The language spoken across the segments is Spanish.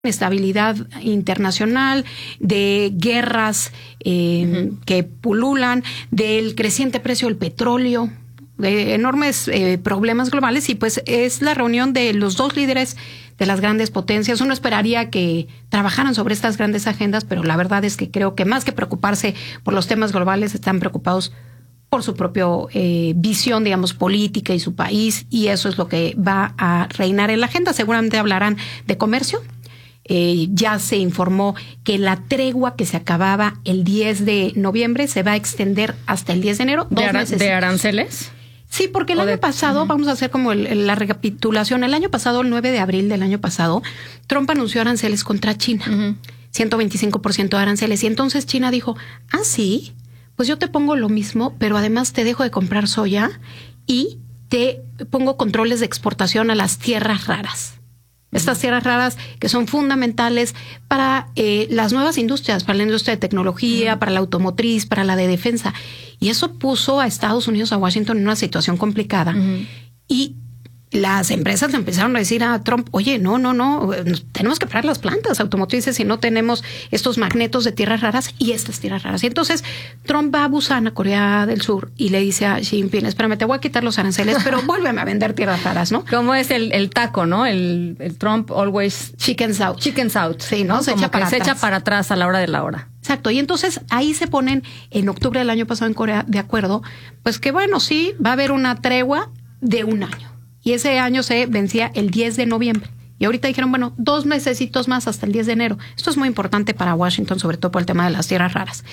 estabilidad internacional, de guerras que pululan, del creciente precio del petróleo, de enormes problemas globales, y pues es la reunión de los dos líderes de las grandes potencias. Uno esperaría que trabajaran sobre estas grandes agendas, pero la verdad es que creo que más que preocuparse por los temas globales, están preocupados por su propia visión, digamos, política y su país, y eso es lo que va a reinar en la agenda. Seguramente hablarán de comercio. Ya se informó que la tregua que se acababa el 10 de noviembre se va a extender hasta el 10 de enero. ¿De aranceles? Sí, porque el año pasado, vamos a hacer como la recapitulación, el año pasado, el 9 de abril del año pasado, Trump anunció aranceles contra China, 125% de aranceles, y entonces China dijo, sí, pues yo te pongo lo mismo, pero además te dejo de comprar soya y te pongo controles de exportación a las tierras raras. Estas tierras raras que son fundamentales para las nuevas industrias, para la industria de tecnología, para la automotriz, para la de defensa. Y eso puso a Estados Unidos, a Washington, en una situación complicada. Y las empresas le empezaron a decir a Trump, oye, no, tenemos que parar las plantas automotrices si no tenemos estos magnetos de tierras raras y estas tierras raras. Y entonces Trump va a Busan, a Corea del Sur, y le dice a Xi Jinping, espérame, te voy a quitar los aranceles, pero vuélveme a vender tierras raras, ¿no? Como es el taco, ¿no? El Trump always... Chicken out. Chicken out. Sí, ¿no? Se echa para atrás a la hora de la hora. Exacto. Y entonces ahí se ponen en octubre del año pasado en Corea de acuerdo, pues que bueno, sí, va a haber una tregua de un año. Y ese año se vencía el 10 de noviembre. Y ahorita dijeron, bueno, 2 mesecitos más hasta el 10 de enero. Esto es muy importante para Washington, sobre todo por el tema de las tierras raras.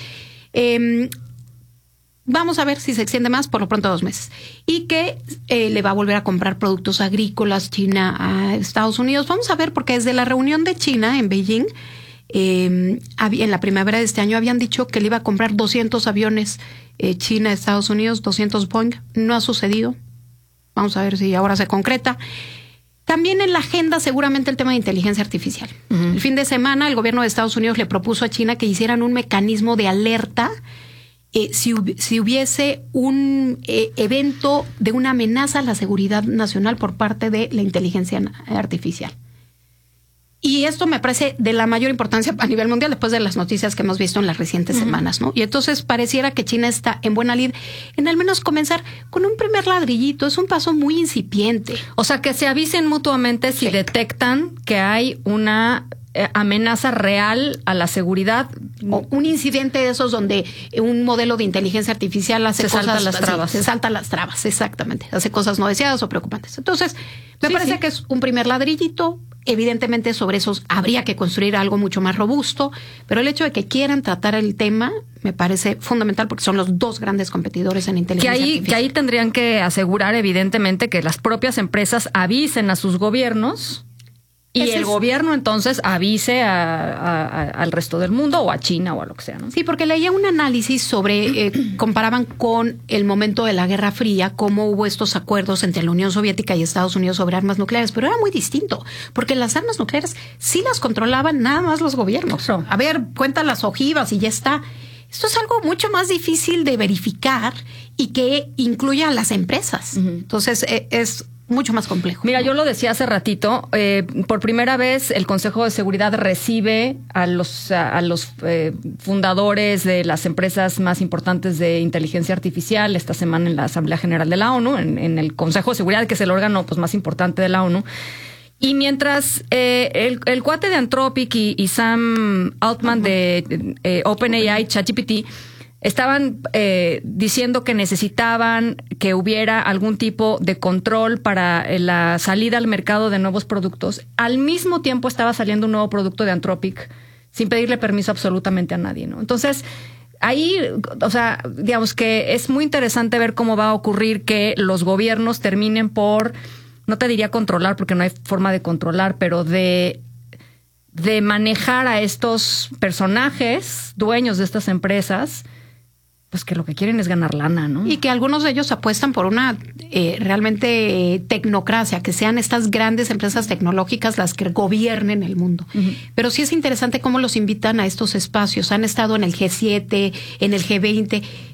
Vamos a ver si se extiende más, por lo pronto 2 meses. Y que le va a volver a comprar productos agrícolas China a Estados Unidos. Vamos a ver, porque desde la reunión de China en Beijing, en la primavera de este año, habían dicho que le iba a comprar 200 aviones China a Estados Unidos, 200 Boeing. No ha sucedido. Vamos a ver si ahora se concreta. También en la agenda seguramente el tema de inteligencia artificial. El fin de semana el gobierno de Estados Unidos le propuso a China que hicieran un mecanismo de alerta si hubiese un evento de una amenaza a la seguridad nacional por parte de la inteligencia artificial. Y esto me parece de la mayor importancia a nivel mundial después de las noticias que hemos visto en las recientes semanas, ¿no? Y entonces pareciera que China está en buena lid en al menos comenzar con un primer ladrillito. Es un paso muy incipiente. O sea, que se avisen mutuamente si detectan que hay una amenaza real a la seguridad. O un incidente de esos donde un modelo de inteligencia artificial hace cosas... Se salta las trabas, exactamente. Hace cosas no deseadas o preocupantes. Entonces, me parece que es un primer ladrillito. Evidentemente sobre esos habría que construir algo mucho más robusto, pero el hecho de que quieran tratar el tema me parece fundamental porque son los dos grandes competidores en inteligencia artificial. Que ahí tendrían que asegurar evidentemente que las propias empresas avisen a sus gobiernos y el gobierno entonces avise al resto del mundo o a China o a lo que sea, ¿no? Sí, porque leía un análisis sobre, comparaban con el momento de la Guerra Fría, cómo hubo estos acuerdos entre la Unión Soviética y Estados Unidos sobre armas nucleares, pero era muy distinto, porque las armas nucleares sí las controlaban nada más los gobiernos. Claro. A ver, cuenta las ojivas y ya está. Esto es algo mucho más difícil de verificar y que incluya a las empresas. Entonces, es mucho más complejo. Mira, yo lo decía hace ratito, por primera vez el Consejo de Seguridad recibe a los fundadores de las empresas más importantes de inteligencia artificial esta semana en la Asamblea General de la ONU, en el Consejo de Seguridad, que es el órgano pues más importante de la ONU. Y mientras el cuate de Anthropic y Sam Altman de OpenAI, ChatGPT, estaban diciendo que necesitaban que hubiera algún tipo de control para la salida al mercado de nuevos productos. Al mismo tiempo estaba saliendo un nuevo producto de Anthropic sin pedirle permiso absolutamente a nadie, ¿no? Entonces, ahí, o sea, digamos que es muy interesante ver cómo va a ocurrir que los gobiernos terminen por, no te diría controlar porque no hay forma de controlar, pero de manejar a estos personajes, dueños de estas empresas, pues que lo que quieren es ganar lana, ¿no? Y que algunos de ellos apuestan por una realmente tecnocracia, que sean estas grandes empresas tecnológicas las que gobiernen el mundo. Pero sí es interesante cómo los invitan a estos espacios. Han estado en el G7, en el G20,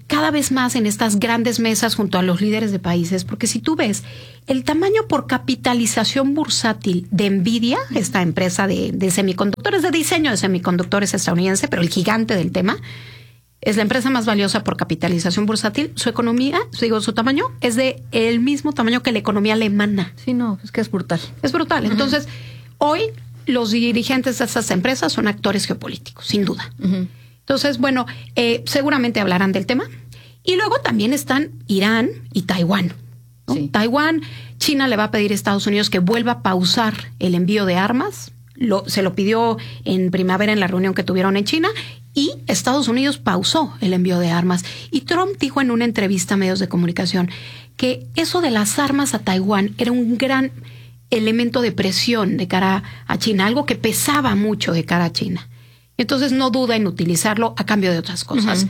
cada vez más en estas grandes mesas junto a los líderes de países, porque si tú ves el tamaño por capitalización bursátil de Nvidia, esta empresa de semiconductores, de diseño de semiconductores estadounidense, pero el gigante del tema, es la empresa más valiosa por capitalización bursátil. Su economía, su tamaño es de el mismo tamaño que la economía alemana. Sí, no, es que es brutal. Es brutal. Entonces, hoy los dirigentes de estas empresas son actores geopolíticos, sin duda. Entonces, bueno, seguramente hablarán del tema. Y luego también están Irán y Taiwán, ¿no? Sí. Taiwán, China le va a pedir a Estados Unidos que vuelva a pausar el envío de armas. Se lo pidió en primavera en la reunión que tuvieron en China, y Estados Unidos pausó el envío de armas. Y Trump dijo en una entrevista a medios de comunicación que eso de las armas a Taiwán era un gran elemento de presión de cara a China, algo que pesaba mucho de cara a China. Entonces no duda en utilizarlo a cambio de otras cosas.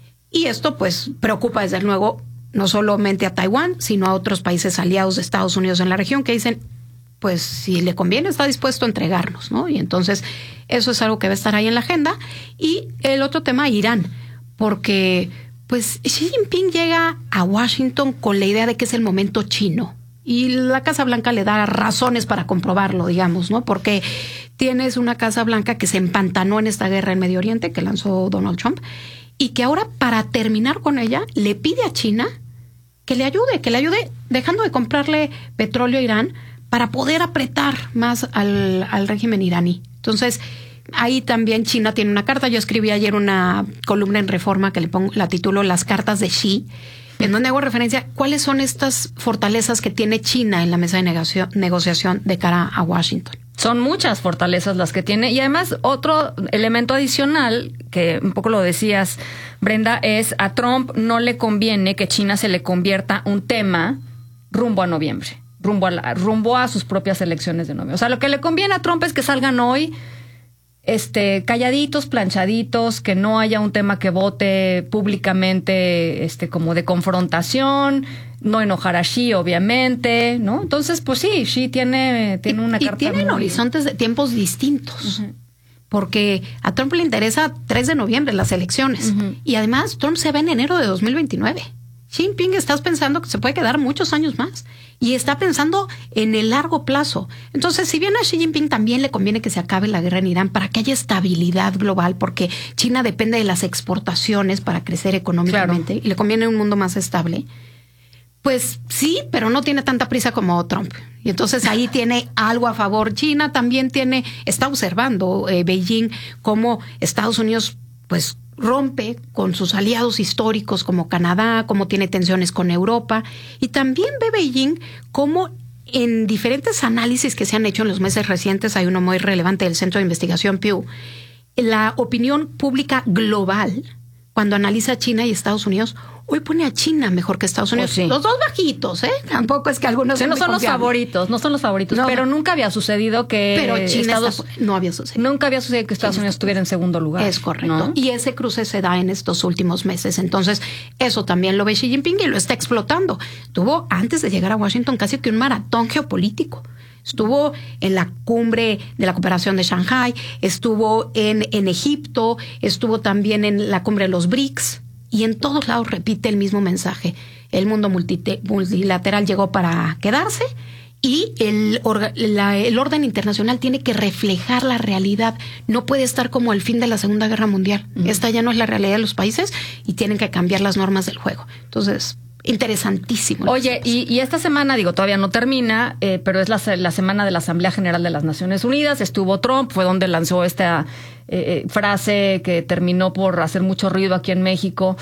Y esto pues preocupa desde luego no solamente a Taiwán, sino a otros países aliados de Estados Unidos en la región que dicen, pues si le conviene está dispuesto a entregarnos, ¿no? Y entonces eso es algo que va a estar ahí en la agenda. Y el otro tema, Irán, porque pues Xi Jinping llega a Washington con la idea de que es el momento chino. Y la Casa Blanca le da razones para comprobarlo, digamos, ¿no? Porque tienes una Casa Blanca que se empantanó en esta guerra en Medio Oriente que lanzó Donald Trump y que ahora, para terminar con ella, le pide a China que le ayude dejando de comprarle petróleo a Irán para poder apretar más al régimen iraní. Entonces, ahí también China tiene una carta. Yo escribí ayer una columna en Reforma que la titulo Las cartas de Xi, en donde hago referencia a cuáles son estas fortalezas que tiene China en la mesa de negociación de cara a Washington. Son muchas fortalezas las que tiene. Y además, otro elemento adicional, que un poco lo decías, Brenda, es a Trump no le conviene que China se le convierta un tema rumbo a noviembre, rumbo a sus propias elecciones de noviembre. O sea, lo que le conviene a Trump es que salgan hoy calladitos, planchaditos, que no haya un tema que vote públicamente como de confrontación, no enojar a Xi, obviamente, ¿no? Entonces, pues sí, Xi tiene una carta. Y tienen horizontes de tiempos distintos. Porque a Trump le interesa 3 de noviembre las elecciones. Y además, Trump se va en enero de 2029. Xi Jinping estás pensando que se puede quedar muchos años más y está pensando en el largo plazo. Entonces, si bien a Xi Jinping también le conviene que se acabe la guerra en Irán para que haya estabilidad global, porque China depende de las exportaciones para crecer económicamente, y le conviene un mundo más estable, pues sí, pero no tiene tanta prisa como Trump. Y entonces ahí tiene algo a favor. China también está observando Beijing cómo Estados Unidos pues rompe con sus aliados históricos como Canadá, cómo tiene tensiones con Europa, y también ve Beijing cómo en diferentes análisis que se han hecho en los meses recientes, hay uno muy relevante del Centro de Investigación Pew, la opinión pública global, cuando analiza a China y Estados Unidos, hoy pone a China mejor que Estados Unidos. Sí. Los dos bajitos, ¿eh? Tampoco es que algunos... no son los favoritos, no, pero nunca había sucedido que... Pero China no había sucedido. Nunca había sucedido que Estados Unidos estuviera en segundo lugar. Es correcto. ¿No? Y ese cruce se da en estos últimos meses. Entonces, eso también lo ve Xi Jinping y lo está explotando. Tuvo, antes de llegar a Washington, casi que un maratón geopolítico. Estuvo en la cumbre de la cooperación de Shanghái, estuvo en Egipto, estuvo también en la cumbre de los BRICS, y en todos lados repite el mismo mensaje. El mundo multilateral llegó para quedarse y el orden internacional tiene que reflejar la realidad. No puede estar como al fin de la Segunda Guerra Mundial. Esta ya no es la realidad de los países y tienen que cambiar las normas del juego. Entonces... interesantísimo. Oye, y esta semana, todavía no termina, pero es la semana de la Asamblea General de las Naciones Unidas. Estuvo Trump, fue donde lanzó esta frase que terminó por hacer mucho ruido aquí en México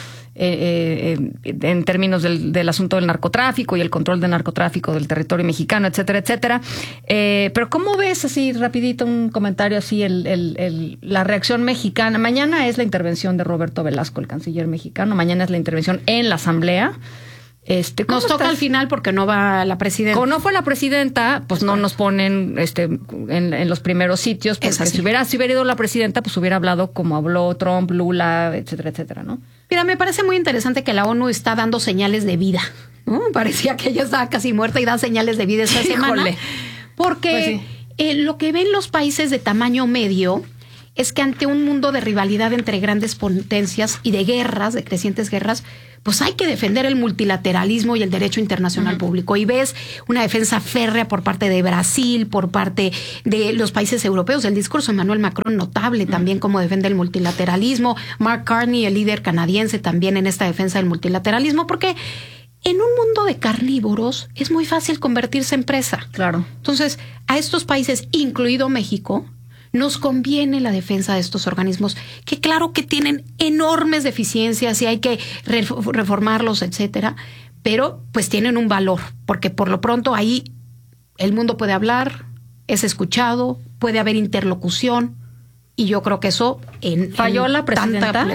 en términos del asunto del narcotráfico y el control del narcotráfico del territorio mexicano, etcétera, etcétera. Pero ¿cómo ves así rapidito un comentario así la reacción mexicana? Mañana es la intervención de Roberto Velasco, el canciller mexicano. Mañana es la intervención en la Asamblea. Nos toca al final porque no va la presidenta. Como no fue la presidenta, pues no nos ponen en los primeros sitios, porque si hubiera ido la presidenta, pues hubiera hablado como habló Trump, Lula, etcétera, etcétera, ¿no? Mira, me parece muy interesante que la ONU está dando señales de vida, ¿no? Parecía que ella estaba casi muerta y da señales de vida esta semana. Porque pues sí. Lo que ven los países de tamaño medio es que ante un mundo de rivalidad entre grandes potencias y de guerras, de crecientes guerras, pues hay que defender el multilateralismo y el derecho internacional público. Y ves una defensa férrea por parte de Brasil, por parte de los países europeos. El discurso de Emmanuel Macron, notable también como defiende el multilateralismo. Mark Carney, el líder canadiense, también en esta defensa del multilateralismo, porque en un mundo de carnívoros es muy fácil convertirse en presa. Claro. Entonces, a estos países, incluido México, nos conviene la defensa de estos organismos, que claro que tienen enormes deficiencias y hay que reformarlos, etcétera, pero pues tienen un valor, porque por lo pronto ahí el mundo puede hablar, es escuchado, puede haber interlocución. Y yo creo que eso falló la presidenta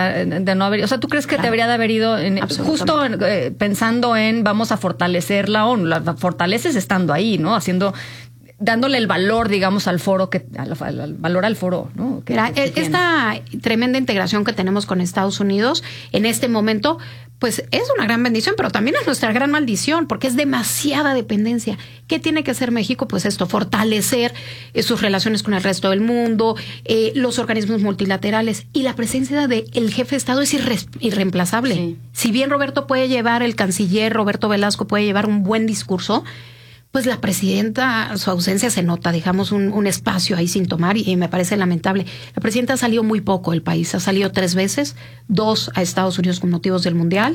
de no haber, o sea, ¿tú crees que te habría de haber ido justo pensando en vamos a fortalecer la ONU? La fortaleces estando ahí, ¿no? Dándole el valor, digamos, al foro, al valor al foro, ¿no? Esta tremenda integración que tenemos con Estados Unidos en este momento, pues es una gran bendición, pero también es nuestra gran maldición, porque es demasiada dependencia. ¿Qué tiene que hacer México? Pues esto, fortalecer sus relaciones con el resto del mundo, los organismos multilaterales, y la presencia del jefe de Estado es irreemplazable. Sí. Si bien el canciller Roberto Velasco puede llevar un buen discurso, pues la presidenta, su ausencia se nota, dejamos un espacio ahí sin tomar y me parece lamentable. La presidenta salió muy poco del país, ha salido 3 veces, 2 a Estados Unidos con motivos del Mundial,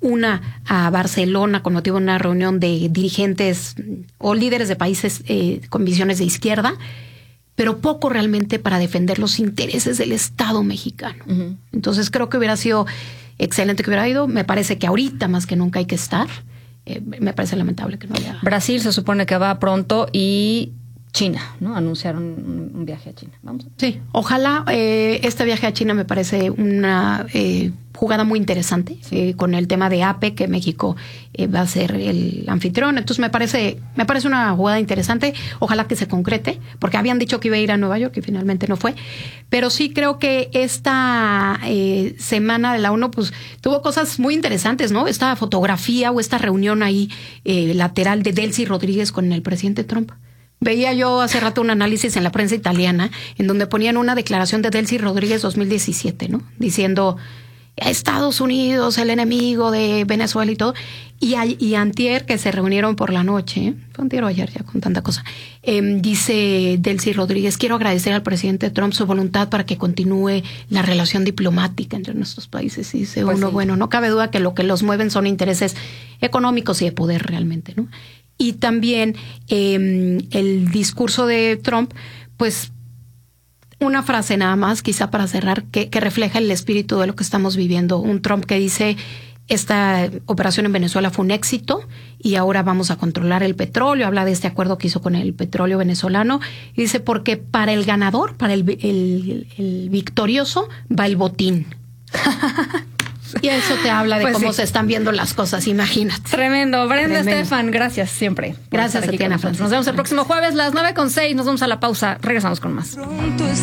1 a Barcelona con motivo de una reunión de dirigentes o líderes de países con visiones de izquierda, pero poco realmente para defender los intereses del Estado mexicano. Entonces creo que hubiera sido excelente que hubiera ido, me parece que ahorita más que nunca hay que estar. Me parece lamentable que no haya. Brasil se supone que va pronto y China, ¿no? Anunciaron un viaje a China. Vamos. Sí, ojalá. Este viaje a China me parece una jugada muy interesante, sí, con el tema de APE, que México va a ser el anfitrión. Entonces me parece una jugada interesante. Ojalá que se concrete, porque habían dicho que iba a ir a Nueva York y finalmente no fue. Pero sí creo que esta semana de la ONU pues tuvo cosas muy interesantes, ¿no? Esta fotografía o esta reunión ahí lateral de Delcy Rodríguez con el presidente Trump. Veía yo hace rato un análisis en la prensa italiana en donde ponían una declaración de Delcy Rodríguez 2017, ¿no? Diciendo Estados Unidos, el enemigo de Venezuela y todo. Y antier, que se reunieron por la noche, fue antier o ayer ya con tanta cosa, dice Delcy Rodríguez, quiero agradecer al presidente Trump su voluntad para que continúe la relación diplomática entre nuestros países. Y dice pues bueno, no cabe duda que lo que los mueven son intereses económicos y de poder realmente, ¿no? Y también el discurso de Trump, pues una frase nada más, quizá para cerrar, que refleja el espíritu de lo que estamos viviendo. Un Trump que dice, esta operación en Venezuela fue un éxito y ahora vamos a controlar el petróleo. Habla de este acuerdo que hizo con el petróleo venezolano. Y dice, porque para el ganador, para el victorioso, va el botín. Y eso te habla de cómo se están viendo las cosas, imagínate. Tremendo. Brenda Estefan, gracias siempre. Gracias a ti, Ana Francisca. Nos vemos el próximo jueves, las 9:06. Nos vamos a la pausa. Regresamos con más.